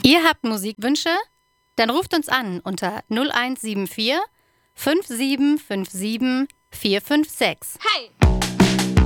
Ihr habt Musikwünsche? Dann ruft uns an unter 0174 5757 456. Hey!